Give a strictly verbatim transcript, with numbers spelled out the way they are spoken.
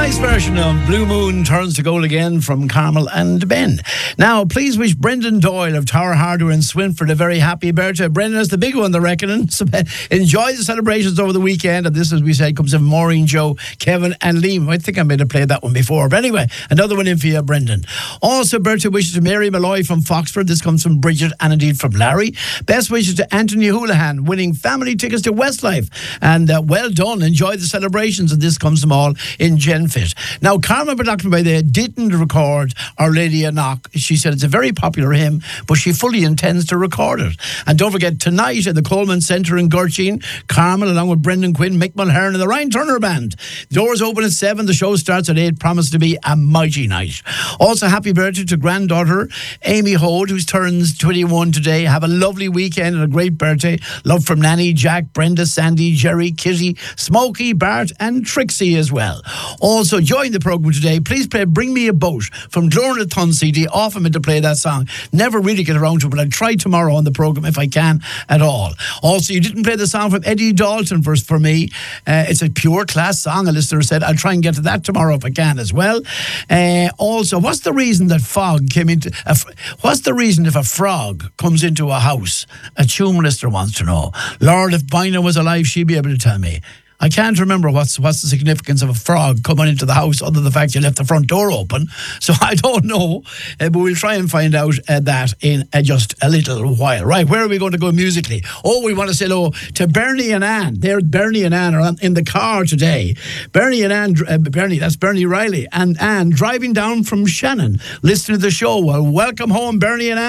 Nice version of Blue Moon Turns to Gold Again from Carmel and Ben. Now, please wish Brendan Doyle of Tower Hardware in Swinford a very happy birthday. Brendan is the big one, the reckoning. So, enjoy the celebrations over the weekend. And this, as we said, comes from Maureen, Joe, Kevin and Liam. I think I may have played that one before. But anyway, another one in for you, Brendan. Also, birthday wishes to Mary Malloy from Foxford. This comes from Bridget and indeed from Larry. Best wishes to Anthony Houlihan, winning family tickets to Westlife. And uh, well done. Enjoy the celebrations. And this comes from all in Gen Fit. Now, Carmen Production by they didn't record Our Lady of Knock. She said it's a very popular hymn, but she fully intends to record it. And don't forget, tonight at the Coleman Centre in Gurteen, Carmen, along with Brendan Quinn, Mick Mulhern and the Ryan Turner Band. The doors open at seven. The show starts at eight. Promised to be a mighty night. Also, happy birthday to granddaughter Amy Holt, who turns twenty-one today. Have a lovely weekend and a great birthday. Love from Nanny, Jack, Brenda, Sandy, Jerry, Kitty, Smokey, Bart and Trixie as well. Also, join the programme today. Please play Bring Me a Boat from Glór na Thun C D. Often meant to play that song. Never really get around to it, but I'll try tomorrow on the programme if I can at all. Also, you didn't play the song from Eddie Dalton for, for me. Uh, it's a pure class song, a listener said. I'll try and get to that tomorrow if I can as well. Uh, also, what's the reason that fog came into... Uh, what's the reason if a frog comes into a house? A tune listener wants to know. Lord, if Bina was alive, she'd be able to tell me. I can't remember what's what's the significance of a frog coming into the house other than the fact you left the front door open. So I don't know, uh, but we'll try and find out uh, that in uh, just a little while. Right, where are we going to go musically? Oh, we want to say hello to Bernie and Anne. There, Bernie and Anne are in the car today. Bernie and Anne, uh, Bernie, that's Bernie Riley, and Anne driving down from Shannon, listening to the show. Well, welcome home, Bernie and Anne.